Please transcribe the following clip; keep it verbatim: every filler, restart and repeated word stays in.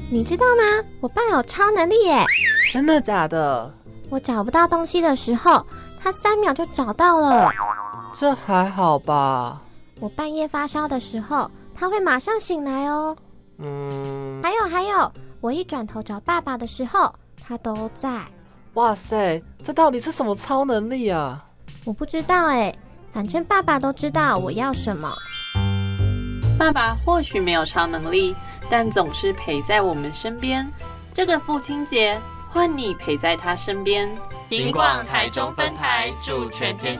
你知道吗？我爸有超能力耶！ 真的假的？ 我找不到东西的时候，他三秒就找到了。 这还好吧？ 我半夜发烧的时候，他会马上醒来哦。 嗯， 还有还有，我一转头找爸爸的时候，他都在。 哇塞，这到底是什么超能力啊？ 我不知道哎，反正爸爸都知道我要什么。 爸爸或许没有超能力，但总是陪在我们身边。这个父亲节，换你陪在他身边。 金广台中分台，祝全天